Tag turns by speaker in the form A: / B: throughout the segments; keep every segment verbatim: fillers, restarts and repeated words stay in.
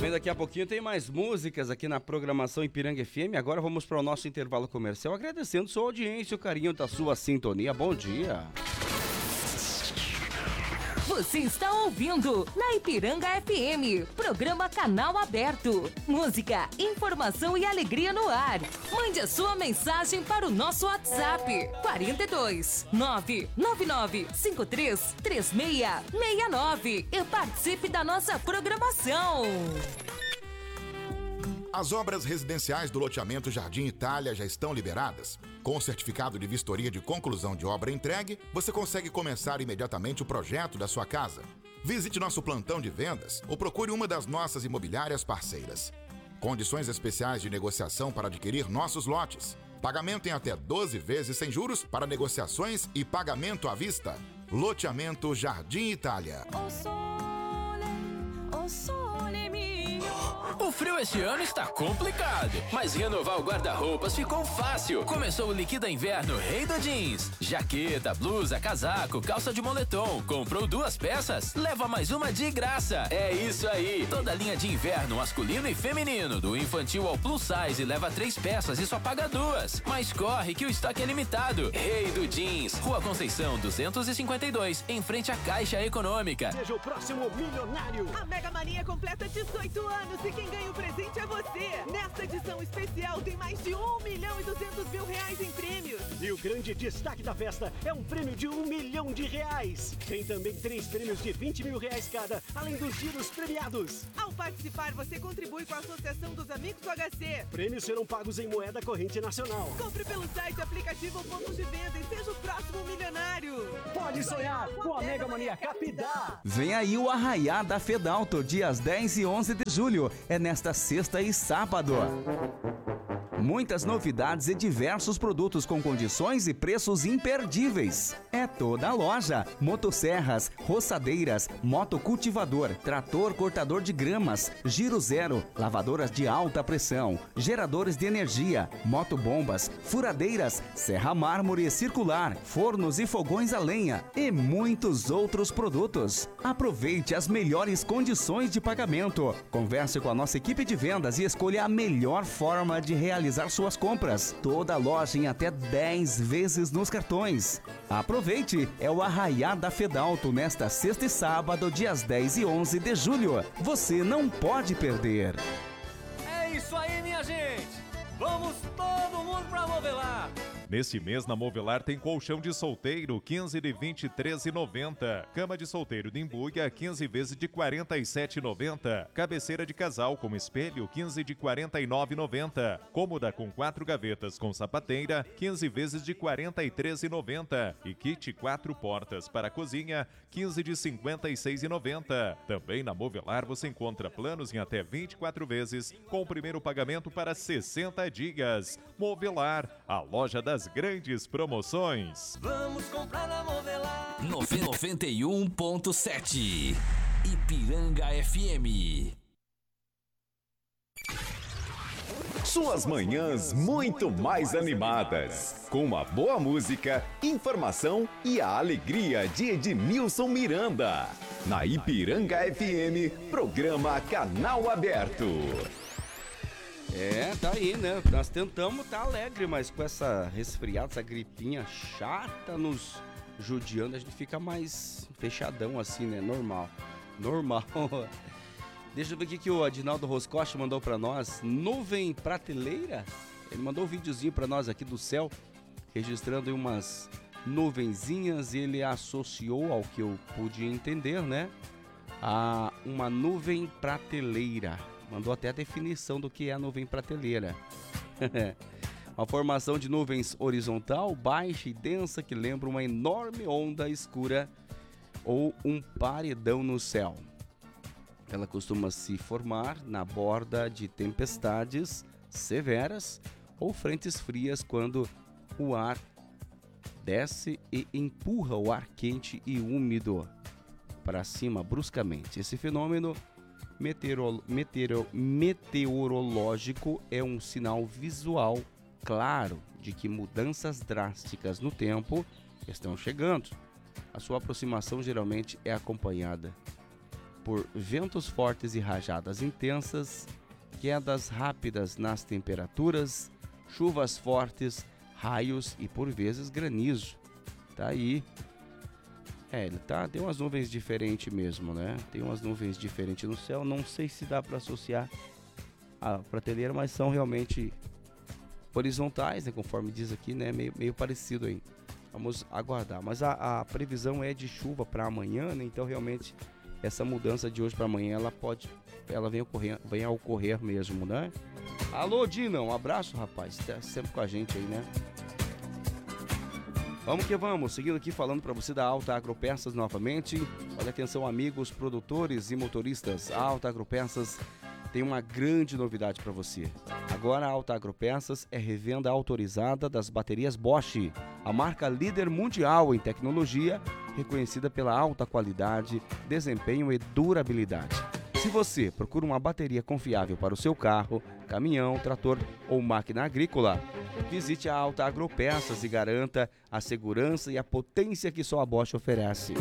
A: bem, daqui a pouquinho tem mais músicas aqui na programação Ipiranga F M. Agora vamos para o nosso intervalo comercial, agradecendo sua audiência, o carinho da sua sintonia. Bom dia.
B: Você está ouvindo na Ipiranga F M, programa Canal Aberto. Música, informação e alegria no ar. Mande a sua mensagem para o nosso WhatsApp quarenta e dois, nove nove nove cinco três três seis seis nove e participe da nossa programação.
C: As obras residenciais do loteamento Jardim Itália já estão liberadas. Com o certificado de vistoria de conclusão de obra entregue, você consegue começar imediatamente o projeto da sua casa. Visite nosso plantão de vendas ou procure uma das nossas imobiliárias parceiras. Condições especiais de negociação para adquirir nossos lotes. Pagamento em até doze vezes sem juros para negociações e pagamento à vista. Loteamento Jardim Itália.
D: O sole, o sole mio.
E: O frio este ano está complicado, mas renovar o guarda-roupas ficou fácil. Começou o Liquida Inverno Rei do Jeans. Jaqueta, blusa, casaco, calça de moletom. Comprou duas peças, leva mais uma de graça. É isso aí. Toda a linha de inverno masculino e feminino, do infantil ao plus size, leva três peças e só paga duas. Mas corre que o estoque é limitado. Rei do Jeans, Rua Conceição duzentos e cinquenta e dois, em frente à Caixa Econômica.
F: Seja o próximo milionário.
G: A Mega Mania completa dezoito anos e quem ganha o presente é você. Nesta edição especial tem mais de um milhão e duzentos mil reais em prêmios.
F: E o grande destaque da festa é um prêmio de um milhão de reais. Tem também três prêmios de vinte mil reais cada, além dos giros premiados.
G: Ao participar, você contribui com a Associação dos Amigos do H C.
F: Prêmios serão pagos em moeda corrente nacional.
G: Compre pelo site, aplicativo ou pontos de venda e seja o próximo milionário.
F: Pode sonhar com a Mega Mania Capidá.
H: Vem aí o Arraiá da Fedalto, dias dez e onze de julho. É nesta sexta e sábado. Muitas novidades e diversos produtos com condições e preços imperdíveis. É toda a loja. Motosserras, roçadeiras, motocultivador, trator cortador de gramas, giro zero, lavadoras de alta pressão, geradores de energia, motobombas, furadeiras, serra mármore circular, fornos e fogões a lenha e muitos outros produtos. Aproveite as melhores condições de pagamento. Converse com a nossa equipe de vendas e escolha a melhor forma de realizar suas compras. Toda a loja em até dez vezes nos cartões. Aproveite, é o Arraiá da Fedalto nesta sexta e sábado, dias dez e onze de julho. Você não pode perder.
I: É isso aí, minha gente! Vamos todo mundo pra Movelar!
J: Neste mês na Movelar tem colchão de solteiro quinze de vinte e três reais e noventa centavos. Cama de solteiro de embuia quinze vezes de quarenta e sete reais e noventa centavos. Cabeceira de casal com espelho quinze de quarenta e nove reais e noventa centavos. Cômoda com quatro gavetas com sapateira quinze vezes de quarenta e três reais e noventa centavos. E kit quatro portas para a cozinha quinze de cinquenta e seis reais e noventa centavos. Também na Movelar você encontra planos em até vinte e quatro vezes com o primeiro pagamento para sessenta dias. Movelar, a loja das grandes promoções.
I: Vamos comprar na Movelar.
E: noventa e um ponto sete Ipiranga F M.
K: Suas manhãs muito mais animadas, com uma boa música, informação e a alegria de Edmilson Miranda. Na Ipiranga F M, programa Canal Aberto.
A: É, tá aí, né? Nós tentamos tá alegre, mas com essa resfriada, essa gripinha chata nos judiando, a gente fica mais fechadão assim, né? Normal. Normal. Deixa eu ver o que o Adinaldo Roscoche mandou pra nós. Nuvem prateleira? Ele mandou um videozinho pra nós aqui do céu, registrando umas nuvenzinhas, e ele associou, ao que eu pude entender, né? A uma nuvem prateleira. Mandou até a definição do que é a nuvem prateleira. Uma formação de nuvens horizontal, baixa e densa, que lembra uma enorme onda escura ou um paredão no céu. Ela costuma se formar na borda de tempestades severas ou frentes frias, quando o ar desce e empurra o ar quente e úmido para cima bruscamente. Esse fenômeno Meteoro, meteoro, meteorológico é um sinal visual claro de que mudanças drásticas no tempo estão chegando. A sua aproximação geralmente é acompanhada por ventos fortes e rajadas intensas, quedas rápidas nas temperaturas, chuvas fortes, raios e por vezes granizo. Tá aí. É, ele tá, tem umas nuvens diferentes mesmo, né? Tem umas nuvens diferentes no céu, não sei se dá para associar a prateleira, mas são realmente horizontais, né? Conforme diz aqui, né? Meio, meio parecido aí. Vamos aguardar. Mas a, a previsão é de chuva para amanhã, né? Então realmente essa mudança de hoje para amanhã, ela pode, ela vem, ocorrer, vem a ocorrer mesmo, né? Alô, Dina, um abraço, rapaz. Tá sempre com a gente aí, né? Vamos que vamos, seguindo aqui falando para você da Alta Agropeças novamente. Olha, atenção amigos, produtores e motoristas. A Alta Agropeças tem uma grande novidade para você. Agora a Alta Agropeças é revenda autorizada das baterias Bosch, a marca líder mundial em tecnologia, reconhecida pela alta qualidade, desempenho e durabilidade. Se você procura uma bateria confiável para o seu carro, caminhão, trator ou máquina agrícola, visite a Alta Agropeças e garanta a segurança e a potência que só a Bosch oferece.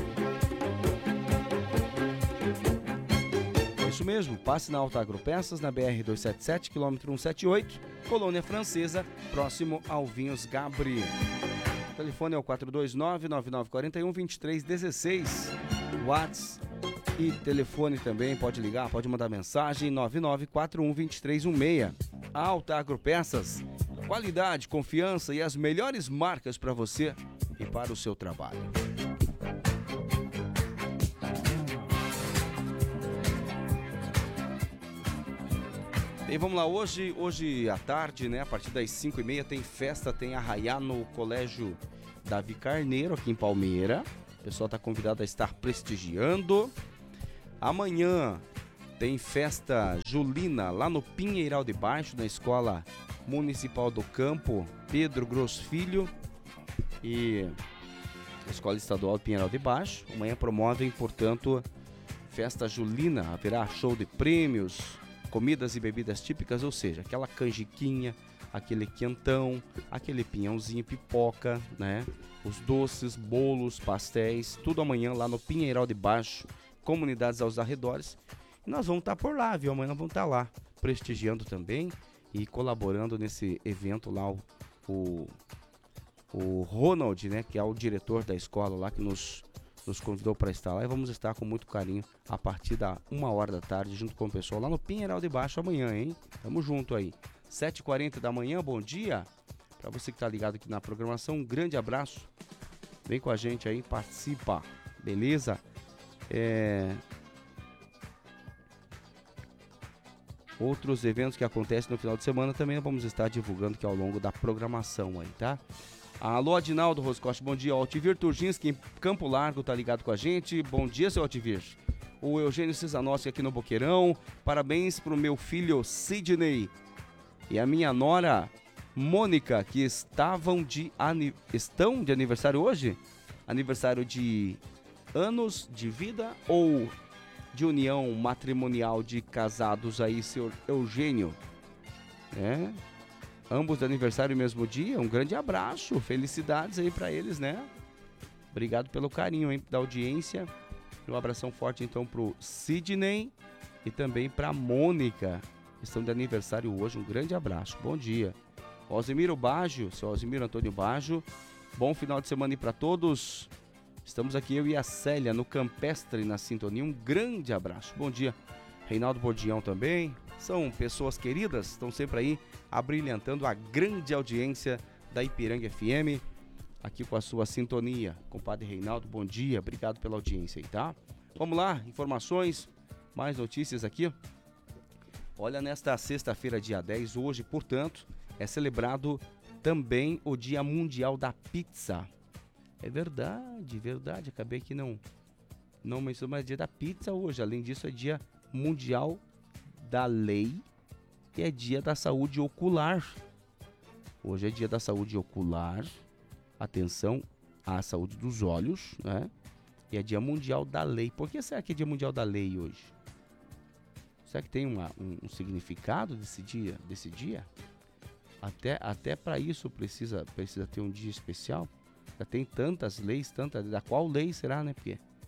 A: Isso mesmo, passe na Alta Agropeças, na B R duzentos e setenta e sete, quilômetro cento e setenta e oito, Colônia Francesa, próximo ao Vinhos Gabri. O telefone é o quatro dois nove, nove nove quatro um, dois três um seis. WhatsApp e telefone também, pode ligar, pode mandar mensagem, nove nove quatro um, dois três um seis. Alta Agropeças, qualidade, confiança e as melhores marcas para você e para o seu trabalho. E vamos lá, hoje, hoje à tarde, né, a partir das cinco e meia tem festa, tem arraiá no Colégio Davi Carneiro, aqui em Palmeira. O pessoal está convidado a estar prestigiando. Amanhã tem festa julina lá no Pinheiral de Baixo, na Escola Municipal do Campo, Pedro Grosso Filho e a Escola Estadual de Pinheiral de Baixo. Amanhã promovem, portanto, festa julina, haverá show de prêmios, comidas e bebidas típicas, ou seja, aquela canjiquinha, aquele quentão, aquele pinhãozinho, pipoca, né? Os doces, bolos, pastéis, tudo amanhã lá no Pinheiral de Baixo, comunidades aos arredores. E nós vamos estar por lá, viu? Amanhã nós vamos estar lá, prestigiando também e colaborando nesse evento lá, o, o, o Ronald, né? Que é o diretor da escola lá, que nos, nos convidou para estar lá. E vamos estar com muito carinho a partir da uma hora da tarde, junto com o pessoal lá no Pinheiral de Baixo amanhã, hein? Tamo junto aí. sete e quarenta da manhã, bom dia. Para você que tá ligado aqui na programação, um grande abraço. Vem com a gente aí, participa, beleza? É... Outros eventos que acontecem no final de semana também vamos estar divulgando aqui ao longo da programação aí, tá? Alô, Adinaldo Roscoche, bom dia. O Altivir Turginski em Campo Largo tá ligado com a gente. Bom dia, seu Altivir. O Eugênio Cisanossi aqui no Boqueirão. Parabéns pro meu filho Sidney e a minha nora Mônica, que estavam de ani... estão de aniversário hoje? Aniversário de anos de vida ou de união matrimonial de casados aí, senhor Eugênio? É, ambos de aniversário no mesmo dia, um grande abraço, felicidades aí pra eles, né? Obrigado pelo carinho, hein, da audiência. Um abração forte então pro Sidney e também pra Mônica, que estão de aniversário hoje, um grande abraço, bom dia. Osimiro Baggio, seu Osimiro Antônio Baggio, bom final de semana aí pra todos. Estamos aqui, eu e a Célia, no Campestre, na sintonia. Um grande abraço. Bom dia. Reinaldo Bordião também. São pessoas queridas, estão sempre aí abrilhantando a grande audiência da Ipiranga F M. Aqui com a sua sintonia. Compadre Reinaldo, bom dia. Obrigado pela audiência aí, tá? Vamos lá, informações, mais notícias aqui. Olha, nesta sexta-feira, dia dez, hoje, portanto, é celebrado também o Dia Mundial da Pizza. É verdade, verdade. Acabei que não, não mencionei, mas é dia da pizza hoje. Além disso, é dia mundial da lei e é dia da saúde ocular. Hoje é dia da saúde ocular. Atenção à saúde dos olhos, né? E é dia mundial da lei. Por que será que é dia mundial da lei hoje? Será que tem uma, um, um significado desse dia? Desse dia? Até, até para isso precisa, precisa ter um dia especial. Já tem tantas leis, tantas. Da qual lei será, né? Porque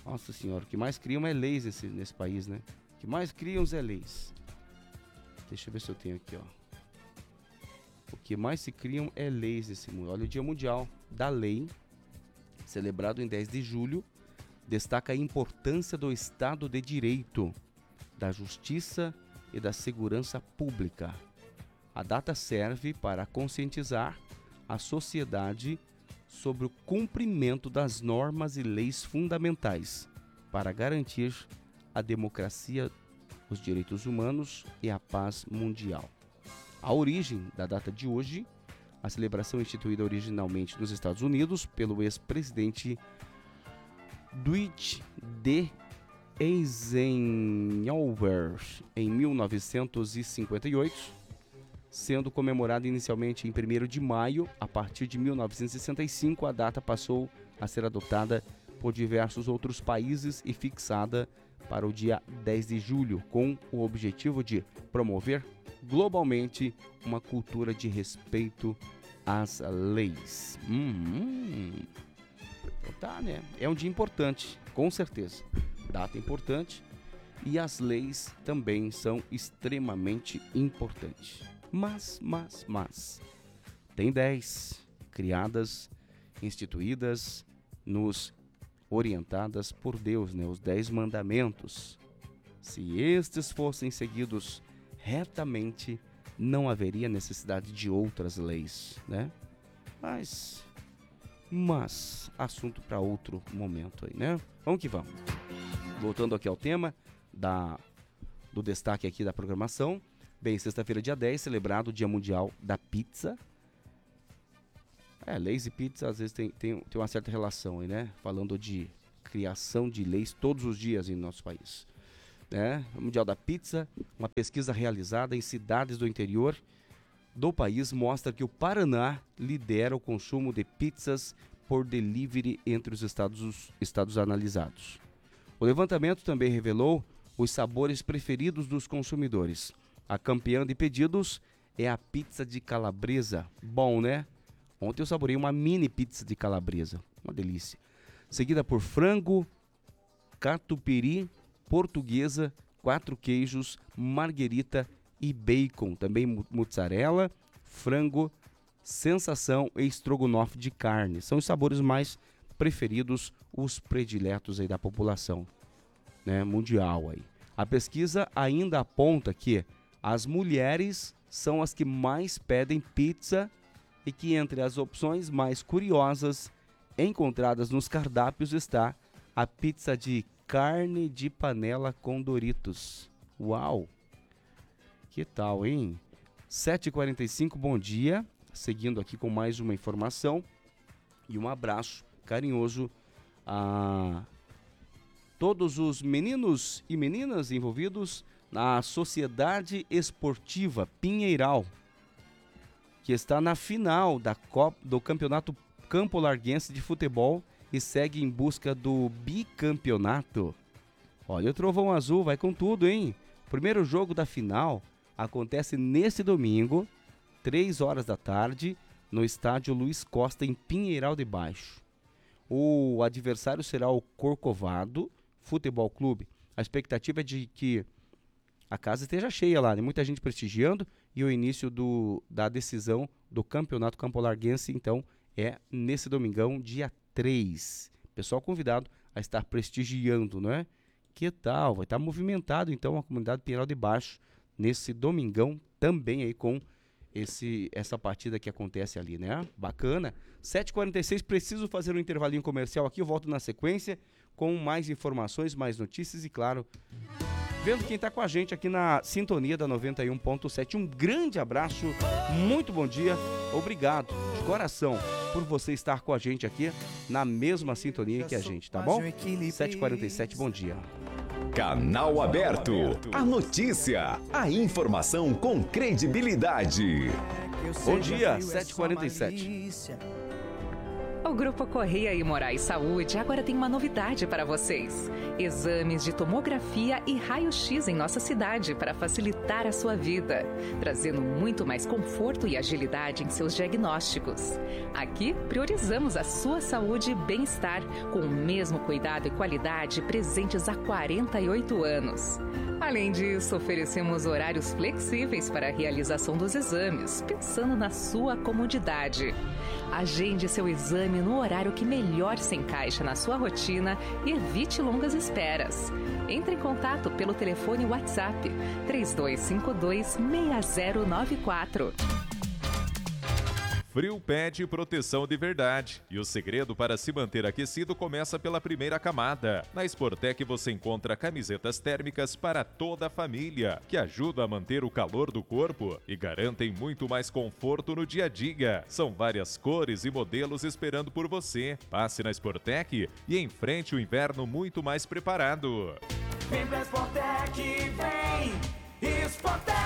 A: Nossa senhora, o que mais criam é leis nesse, nesse país, né? O que mais criam é leis. Deixa eu ver se eu tenho aqui, ó. O que mais se criam é leis nesse mundo. Olha, o Dia Mundial da Lei, celebrado em dez de julho, destaca a importância do Estado de Direito, da Justiça e da Segurança Pública. A data serve para conscientizar a sociedade sobre o cumprimento das normas e leis fundamentais para garantir a democracia, os direitos humanos e a paz mundial. A origem da data de hoje, a celebração instituída originalmente nos Estados Unidos pelo ex-presidente Dwight D. Eisenhower em mil novecentos e cinquenta e oito, sendo comemorada inicialmente em primeiro de maio. A partir de mil novecentos e sessenta e cinco, a data passou a ser adotada por diversos outros países e fixada para o dia dez de julho, com o objetivo de promover globalmente uma cultura de respeito às leis. Hum, então tá, né? É um dia importante, com certeza. Data importante e as leis também são extremamente importantes. Mas, mas, mas, tem dez criadas, instituídas, nos orientadas por Deus, né? Os dez mandamentos. Se estes fossem seguidos retamente, não haveria necessidade de outras leis, né? Mas, mas, assunto para outro momento aí, né? Vamos que vamos. Voltando aqui ao tema da, do destaque aqui da programação. Bem, sexta-feira, dia dez, celebrado o Dia Mundial da Pizza. É, leis e pizza às vezes tem, tem, tem uma certa relação aí, né? Falando de criação de leis todos os dias em nosso país. Né? O Mundial da Pizza, uma pesquisa realizada em cidades do interior do país, mostra que o Paraná lidera o consumo de pizzas por delivery entre os estados, os estados analisados. O levantamento também revelou os sabores preferidos dos consumidores. A campeã de pedidos é a pizza de calabresa. Bom, né? Ontem eu saborei uma mini pizza de calabresa. Uma delícia. Seguida por frango, catupiry, portuguesa, quatro queijos, marguerita e bacon. Também mozzarella, frango, sensação e estrogonofe de carne. São os sabores mais preferidos, os prediletos aí da população, né, mundial aí. A pesquisa ainda aponta que as mulheres são as que mais pedem pizza e que entre as opções mais curiosas encontradas nos cardápios está a pizza de carne de panela com Doritos. Uau! Que tal, hein? sete e quarenta e cinco, bom dia. Seguindo aqui com mais uma informação e um abraço carinhoso a todos os meninos e meninas envolvidos na Sociedade Esportiva Pinheiral, que está na final da Copa, do Campeonato Campo Larguense de Futebol e segue em busca do bicampeonato. Olha, o Trovão Azul vai com tudo, hein? O primeiro jogo da final acontece neste domingo, três horas da tarde, no estádio Luiz Costa, em Pinheiral de Baixo. O adversário será o Corcovado Futebol Clube. A expectativa é de que a casa esteja cheia lá, né? Muita gente prestigiando, e o início do, da decisão do Campeonato Campolarguense, então, é nesse domingão, dia três. Pessoal convidado a estar prestigiando, não é? Que tal? Vai estar movimentado, então, a comunidade Pinheiral de Baixo, nesse domingão, também aí com esse, essa partida que acontece ali, né? Bacana. sete e quarenta e seis, preciso fazer um intervalinho comercial aqui, eu volto na sequência com mais informações, mais notícias e, claro, vendo quem está com a gente aqui na sintonia da noventa e um ponto sete. Um grande abraço, muito bom dia, obrigado de coração por você estar com a gente aqui na mesma sintonia que a gente, tá bom? sete e quarenta e sete, bom dia.
K: Canal Aberto, a notícia, a informação com credibilidade.
A: Bom dia, sete e quarenta e sete.
L: O Grupo Correia e Moraes Saúde agora tem uma novidade para vocês. Exames de tomografia e raio-x em nossa cidade para facilitar a sua vida, trazendo muito mais conforto e agilidade em seus diagnósticos. Aqui, priorizamos a sua saúde e bem-estar, com o mesmo cuidado e qualidade presentes há quarenta e oito anos. Além disso, oferecemos horários flexíveis para a realização dos exames, pensando na sua comodidade. Agende seu exame no horário que melhor se encaixa na sua rotina e evite longas esperas. Entre em contato pelo telefone WhatsApp três dois cinco dois, seis zero nove quatro.
J: Frio pede proteção de verdade. E o segredo para se manter aquecido começa pela primeira camada. Na Sportec você encontra camisetas térmicas para toda a família, que ajudam a manter o calor do corpo e garantem muito mais conforto no dia a dia. São várias cores e modelos esperando por você. Passe na Sportec e enfrente o inverno muito mais preparado.
M: Vem pra Sportec, vem! Sportec!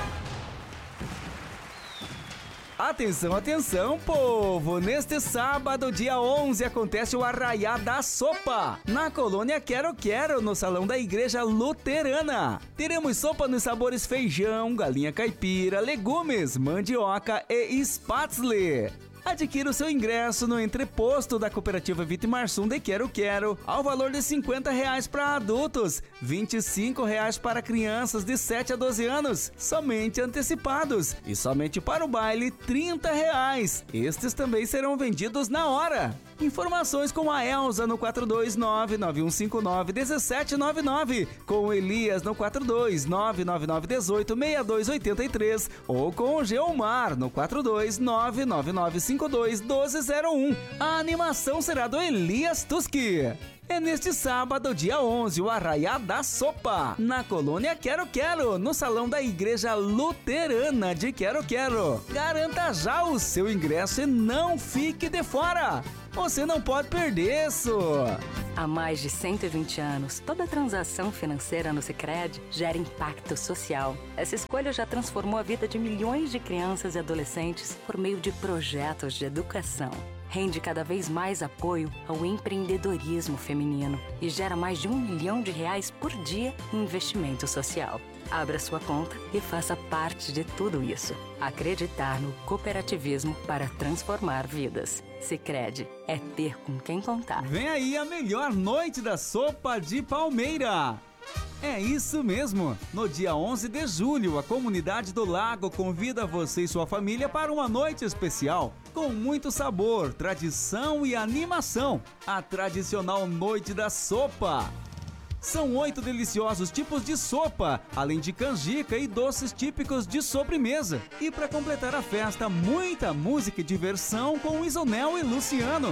H: Atenção, atenção, povo! Neste sábado, dia onze, acontece o Arraiá da Sopa, na colônia Quero Quero, no salão da Igreja Luterana. Teremos sopa nos sabores feijão, galinha caipira, legumes, mandioca e spatzle. Adquira o seu ingresso no entreposto da Cooperativa Vitimarsum de Quero Quero, ao valor de cinquenta reais para adultos, vinte e cinco reais para crianças de sete a doze anos, somente antecipados, e somente para o baile, trinta reais. Estes também serão vendidos na hora. Informações com a Elza no quatro dois nove, nove um cinco nove, um sete nove nove, com o Elias no quatro dois nove, nove nove um oito, seis dois oito três ou com o Geomar no quatro dois nove, nove nove cinco dois, um dois zero um. A animação será do Elias Tuski. É neste sábado, dia onze, o Arraiá da Sopa, na colônia Quero Quero, no salão da Igreja Luterana de Quero Quero. Garanta já o seu ingresso e não fique de fora. Você não pode perder isso.
N: Há mais de cento e vinte anos, toda transação financeira no Sicredi gera impacto social. Essa escolha já transformou a vida de milhões de crianças e adolescentes por meio de projetos de educação. Rende cada vez mais apoio ao empreendedorismo feminino e gera mais de um milhão de reais por dia em investimento social. Abra sua conta e faça parte de tudo isso. Acreditar no cooperativismo para transformar vidas. Sicredi é ter com quem contar.
H: Vem aí a melhor noite da sopa de Palmeira. É isso mesmo! No dia onze de julho, a comunidade do Lago convida você e sua família para uma noite especial, com muito sabor, tradição e animação. A tradicional Noite da Sopa. São oito deliciosos tipos de sopa, além de canjica e doces típicos de sobremesa. E para completar a festa, muita música e diversão com Isonel e Luciano.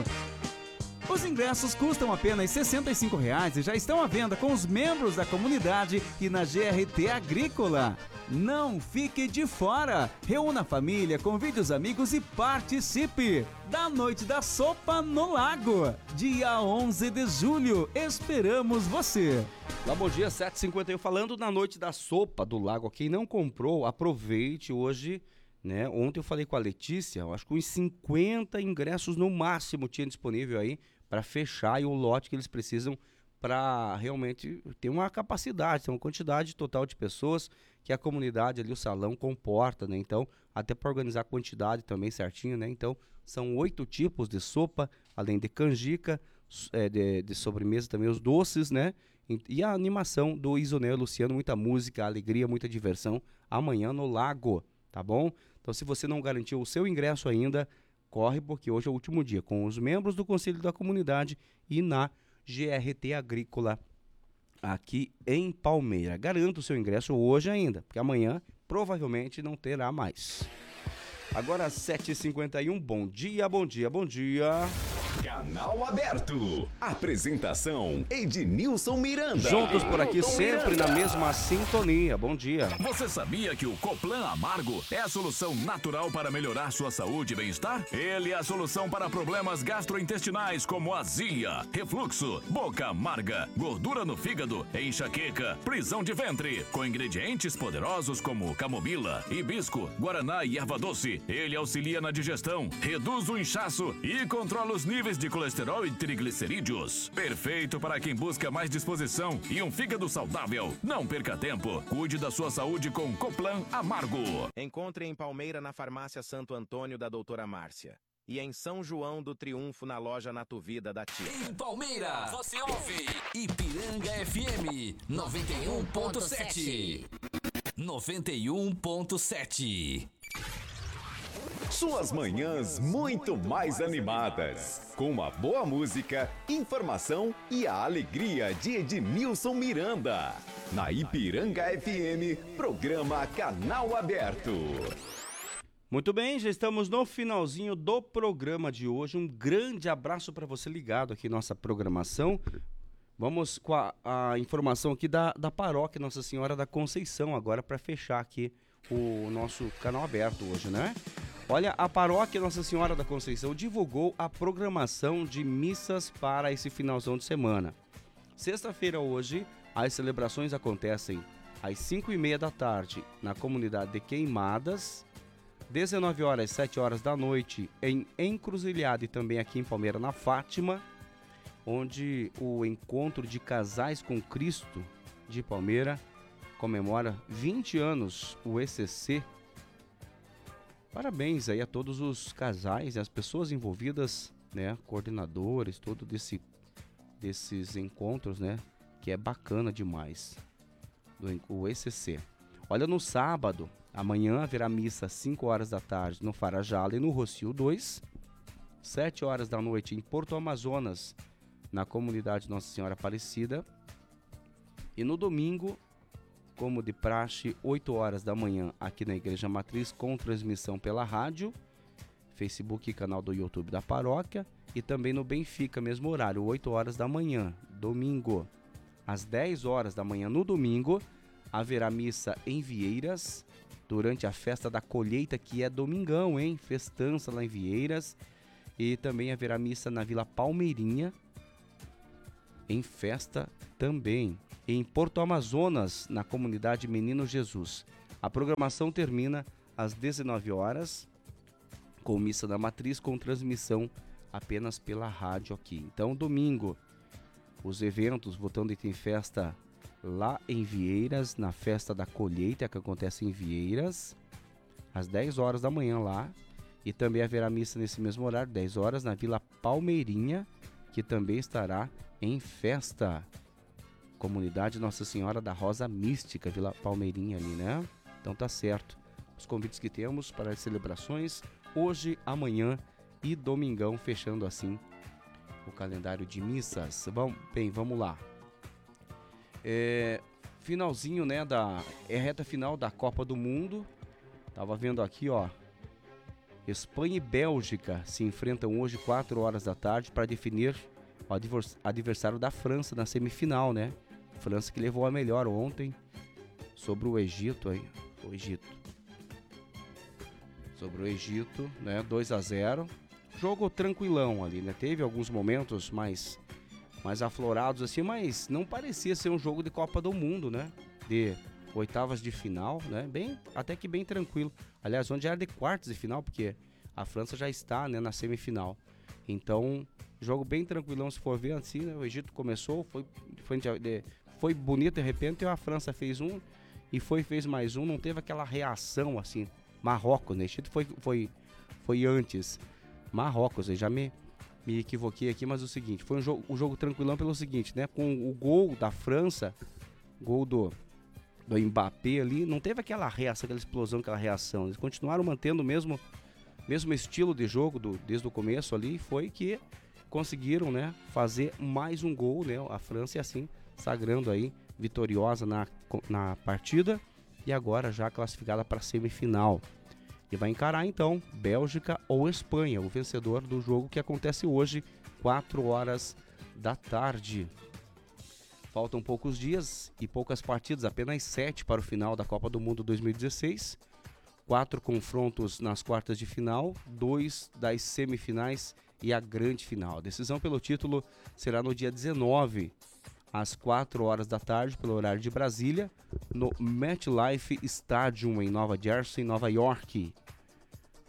H: Os ingressos custam apenas sessenta e cinco reais e já estão à venda com os membros da comunidade e na G R T Agrícola. Não fique de fora! Reúna a família, convide os amigos e participe! Da Noite da Sopa no Lago, dia onze de julho. Esperamos você!
A: Lá, bom dia, sete e cinquenta e um, falando na Noite da Sopa do Lago. Quem não comprou, aproveite hoje, né? Ontem eu falei com a Letícia, eu acho que uns cinquenta ingressos no máximo tinha disponível aí para fechar e o lote que eles precisam para realmente ter uma capacidade, ter uma quantidade total de pessoas que a comunidade ali, o salão, comporta, né? Então, até para organizar a quantidade também certinho, né? Então, são oito tipos de sopa, além de canjica, é, de, de sobremesa também, os doces, né? E, e a animação do Isonel Luciano, muita música, alegria, muita diversão, amanhã no Lago, tá bom? Então, se você não garantiu o seu ingresso ainda, corre, porque hoje é o último dia, com os membros do Conselho da Comunidade e na G R T Agrícola, aqui em Palmeira. Garanta o seu ingresso hoje ainda, porque amanhã provavelmente não terá mais. Agora, sete e cinquenta e um, bom dia, bom dia, bom dia.
K: Canal Aberto. Apresentação Ednilson Miranda.
A: Juntos por aqui, sempre na mesma sintonia. Bom dia.
O: Você sabia que o Coplan Amargo é a solução natural para melhorar sua saúde e bem-estar? Ele é a solução para problemas gastrointestinais como azia, refluxo, boca amarga, gordura no fígado, enxaqueca, prisão de ventre. Com ingredientes poderosos como camomila, hibisco, guaraná e erva doce, ele auxilia na digestão, reduz o inchaço e controla os níveis níveis de colesterol e triglicerídeos. Perfeito para quem busca mais disposição e um fígado saudável. Não perca tempo. Cuide da sua saúde com Coplan Amargo.
P: Encontre em Palmeira na farmácia Santo Antônio da doutora Márcia. E em São João do Triunfo na loja Natuvida da Tia.
Q: Em Palmeira, você ouve Ipiranga F M noventa e um ponto sete. noventa e um ponto sete.
K: Suas manhãs muito mais animadas, com uma boa música, informação e a alegria de Ednilson Miranda. Na Ipiranga F M, programa Canal Aberto.
A: Muito bem, já estamos no finalzinho do programa de hoje. Um grande abraço para você ligado aqui na nossa programação. Vamos com a, a informação aqui da, da paróquia Nossa Senhora da Conceição agora para fechar aqui o nosso canal aberto hoje, né? Olha, a paróquia Nossa Senhora da Conceição divulgou a programação de missas para esse finalzão de semana. Sexta-feira hoje, as celebrações acontecem às cinco e meia da tarde na comunidade de Queimadas, dezenove horas, sete horas da noite em Encruzilhada e também aqui em Palmeira na Fátima, onde o Encontro de Casais com Cristo de Palmeira comemora vinte anos, o E C C. Parabéns aí a todos os casais e as pessoas envolvidas, né, coordenadores, todo desse, desses encontros, né, que é bacana demais, do, o E C C. Olha, no sábado, amanhã haverá missa às cinco horas da tarde no Farajala e no Rocio dois, sete horas da noite em Porto Amazonas, na comunidade Nossa Senhora Aparecida. E no domingo, como de praxe, oito horas da manhã aqui na Igreja Matriz, com transmissão pela rádio, Facebook e canal do YouTube da paróquia, e também no Benfica, mesmo horário, oito horas da manhã, domingo. Às dez horas da manhã no domingo, haverá missa em Vieiras, durante a festa da colheita, que é domingão, hein? Festança lá em Vieiras. E também haverá missa na Vila Palmeirinha, em festa também. Em Porto Amazonas, na comunidade Menino Jesus. A programação termina às dezenove horas, com missa da matriz, com transmissão apenas pela rádio aqui. Então, domingo, os eventos, voltando e tem festa lá em Vieiras, na festa da colheita, que acontece em Vieiras, às dez horas da manhã lá. E também haverá missa nesse mesmo horário, dez horas, na Vila Palmeirinha, que também estará em festa. Comunidade Nossa Senhora da Rosa Mística, Vila Palmeirinha ali, né? Então tá certo. Os convites que temos para as celebrações hoje, amanhã e domingão, fechando assim o calendário de missas. Vamos, bem, vamos lá. É, finalzinho, né, da é reta final da Copa do Mundo. Tava vendo aqui, ó. Espanha e Bélgica se enfrentam hoje quatro horas da tarde para definir o adversário da França na semifinal, né? França que levou a melhor ontem sobre o Egito aí, o Egito. Sobre o Egito, né? dois a zero. Jogo tranquilão ali, né? Teve alguns momentos mais mais aflorados assim, mas não parecia ser um jogo de Copa do Mundo, né? De oitavas de final, né? Bem, até que bem tranquilo. Aliás, onde era de quartas de final, porque a França já está, né, na semifinal. Então, jogo bem tranquilão, se for ver assim, né? O Egito começou, foi, foi, foi bonito de repente, e a França fez um, e foi fez mais um, não teve aquela reação assim. Marrocos, né? O Egito foi, foi, foi antes. Marrocos, eu já me, me equivoquei aqui, mas é o seguinte, foi um jogo, um jogo tranquilão pelo seguinte, né? Com o gol da França, gol do, do Mbappé ali, não teve aquela reação, aquela explosão, aquela reação. Eles continuaram mantendo o mesmo, mesmo estilo de jogo do, desde o começo ali, foi que conseguiram, né, fazer mais um gol, né, a França, e assim sagrando aí vitoriosa na, na partida e agora já classificada para a semifinal. E vai encarar então Bélgica ou Espanha, o vencedor do jogo que acontece hoje, quatro horas da tarde. Faltam poucos dias e poucas partidas, apenas sete para o final da Copa do Mundo dois mil e dezesseis. Quatro confrontos nas quartas de final, dois das semifinais e a grande final. A decisão pelo título será no dia dezenove, às quatro horas da tarde, pelo horário de Brasília, no MetLife Stadium, em Nova Jersey, Nova York.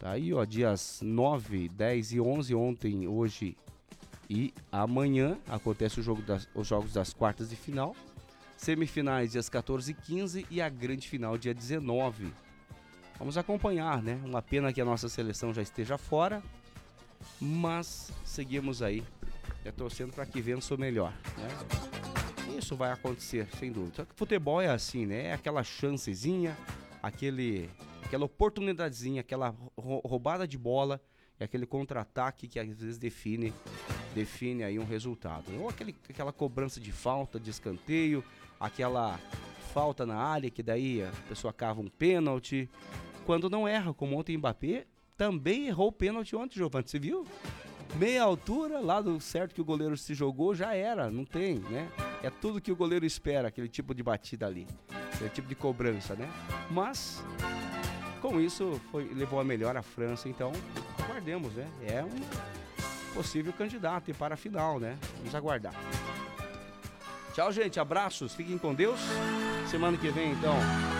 A: Tá aí, ó, dias nove, dez e onze, ontem, hoje e amanhã acontece o jogo das, os jogos das quartas de final. Semifinais dias quatorze e quinze e a grande final dia dezenove. Vamos acompanhar, né? Uma pena que a nossa seleção já esteja fora, mas seguimos aí, é, torcendo para que vença o melhor, né? Isso vai acontecer, sem dúvida. Só que futebol é assim, né? É aquela chancezinha, aquele, aquela oportunidadezinha, aquela roubada de bola, é aquele contra-ataque que às vezes define, define aí um resultado. Ou aquele, aquela cobrança de falta, de escanteio, aquela falta na área que daí a pessoa cava um pênalti. Quando não erra, como ontem o Mbappé também errou o pênalti ontem, Giovanni, você viu? Meia altura, lá do certo que o goleiro se jogou, já era, não tem, né? É tudo que o goleiro espera, aquele tipo de batida ali, aquele tipo de cobrança, né? Mas, com isso, foi, levou a melhor a França, então, aguardemos, né? É um possível candidato para a final, né? Vamos aguardar. Tchau, gente, abraços, fiquem com Deus. Semana que vem, então,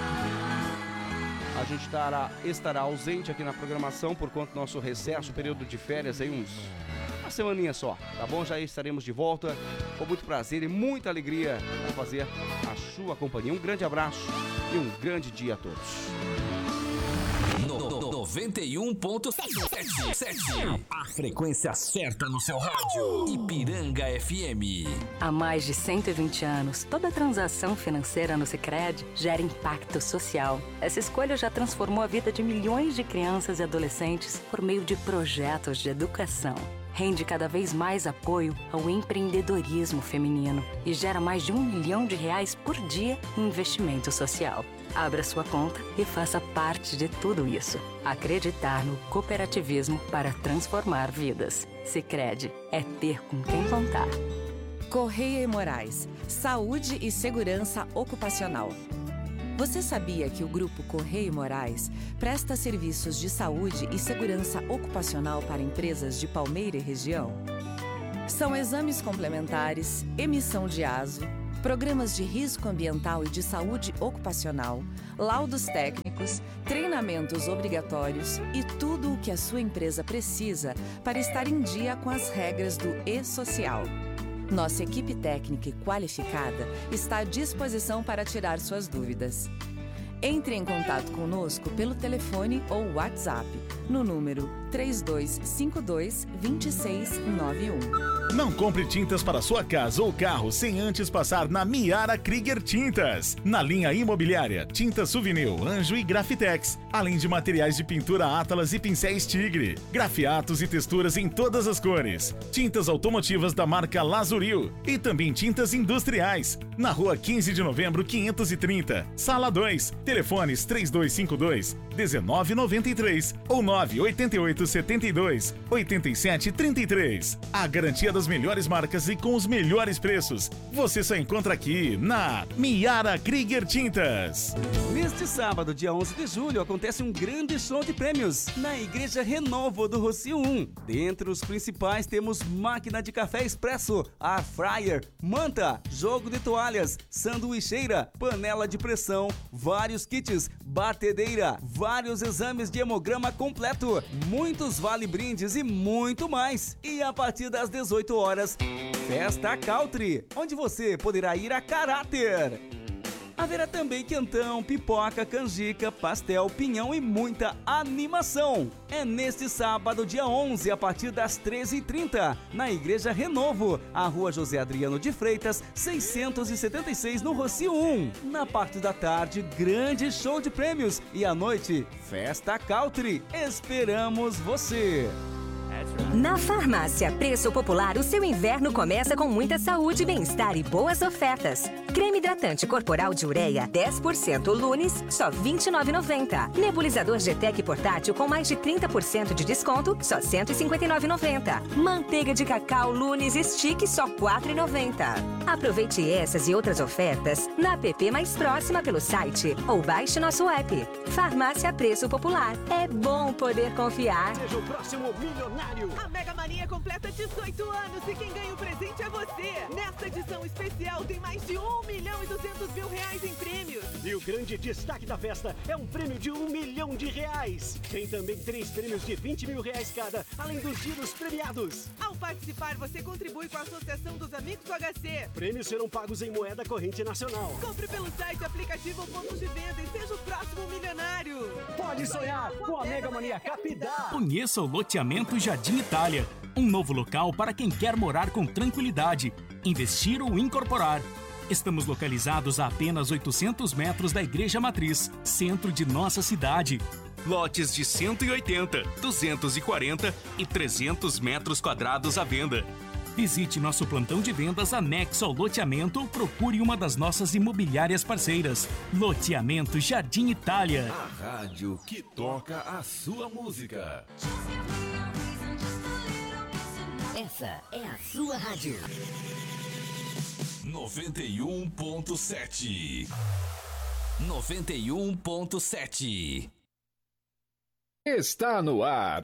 A: a gente estará, estará ausente aqui na programação por conta do nosso recesso, período de férias, aí uns... uma semaninha só, tá bom? Já estaremos de volta, com muito prazer e muita alegria para fazer a sua companhia. Um grande abraço e um grande dia a todos.
Q: noventa e um ponto sete. A frequência certa no seu rádio. Ipiranga F M.
N: Há mais de cento e vinte anos, toda transação financeira no Sicredi gera impacto social. Essa escolha já transformou a vida de milhões de crianças e adolescentes por meio de projetos de educação. Rende cada vez mais apoio ao empreendedorismo feminino e gera mais de um milhão de reais por dia em investimento social. Abra sua conta e faça parte de tudo isso. Acreditar no cooperativismo para transformar vidas. Sicredi é ter com quem contar.
R: Correia e Moraes, saúde e segurança ocupacional. Você sabia que o Grupo Correia e Moraes presta serviços de saúde e segurança ocupacional para empresas de Palmeira e região? São exames complementares, emissão de aso, programas de risco ambiental e de saúde ocupacional, laudos técnicos, treinamentos obrigatórios e tudo o que a sua empresa precisa para estar em dia com as regras do E-Social. Nossa equipe técnica e qualificada está à disposição para tirar suas dúvidas. Entre em contato conosco pelo telefone ou WhatsApp no número três dois cinco dois, dois seis nove um.
S: Não compre tintas para sua casa ou carro sem antes passar na Miara Krieger Tintas. Na linha imobiliária, tintas Souvenir, Anjo e Grafitex, além de materiais de pintura Atlas e pincéis Tigre, grafiatos e texturas em todas as cores, tintas automotivas da marca Lazuril e também tintas industriais. Na rua quinze de novembro, quinhentos e trinta, sala dois, telefones três dois cinco dois, um nove nove três ou nove oito oito sete dois, oito sete três três. A garantia das melhores marcas e com os melhores preços. Você só encontra aqui na Miara Krieger Tintas.
H: Neste sábado, dia onze de julho, acontece um grande show de prêmios na Igreja Renovo do Rocio um. Dentre os principais temos máquina de café expresso, air fryer, manta, jogo de toalhas, sanduicheira, panela de pressão, vários kits, batedeira, vários exames de hemograma completo, muitos vale-brindes e muito mais. E a partir das dezoito horas, Festa Country, onde você poderá ir a caráter. Haverá também quentão, pipoca, canjica, pastel, pinhão e muita animação. É neste sábado, dia onze, a partir das treze e trinta, na Igreja Renovo, a Rua José Adriano de Freitas, seiscentos e setenta e seis, no Rocio um. Na parte da tarde, grande show de prêmios e à noite, Festa Country. Esperamos você!
T: Na Farmácia Preço Popular, o seu inverno começa com muita saúde, bem-estar e boas ofertas. Creme hidratante corporal de ureia, dez por cento Lunes, só vinte e nove reais e noventa centavos. Nebulizador G T E C portátil com mais de trinta por cento de desconto, só cento e cinquenta e nove reais e noventa centavos. Manteiga de cacau Lunes Stick, só quatro reais e noventa centavos. Aproveite essas e outras ofertas na app mais próxima pelo site ou baixe nosso app. Farmácia Preço Popular. É bom poder confiar.
F: Seja o próximo milionário.
G: A Mega Mania completa completa dezoito anos e quem ganha o presente é você. Nesta edição especial tem mais de um milhão e duzentos mil reais em prêmios.
F: E o grande destaque da festa é um prêmio de um milhão de reais. Tem também três prêmios de vinte mil reais cada, além dos giros premiados.
G: Ao participar, você contribui com a Associação dos Amigos do H C.
F: Prêmios serão pagos em moeda corrente nacional.
G: Compre pelo site, aplicativo ou pontos de venda e seja o próximo milionário.
F: Pode sonhar com a Mega Mania Capidá.
U: Conheça o loteamento Jardim Itália, um novo local para quem quer morar com tranquilidade, investir ou incorporar. Estamos localizados a apenas oitocentos metros da Igreja Matriz, centro de nossa cidade. Lotes de cento e oitenta, duzentos e quarenta e trezentos metros quadrados à venda. Visite nosso plantão de vendas anexo ao loteamento ou procure uma das nossas imobiliárias parceiras. Loteamento Jardim Itália.
V: A rádio que toca a sua música.
Q: Essa é a sua rádio.
V: noventa e um ponto sete.
Q: noventa e um ponto sete.
V: Está no ar.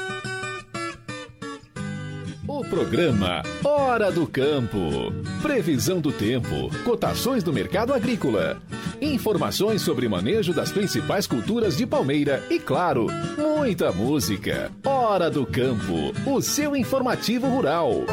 V: O programa Hora do Campo. Previsão do tempo, cotações do mercado agrícola, informações sobre manejo das principais culturas de palmeira e, claro, muita música. Hora do Campo, o seu informativo rural.